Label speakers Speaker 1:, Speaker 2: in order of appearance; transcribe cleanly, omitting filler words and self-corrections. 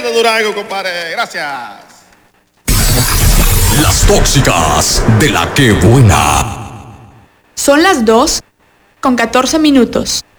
Speaker 1: de Durango, compadre. Gracias.
Speaker 2: Las tóxicas de la que buena.
Speaker 3: Son las 2:14.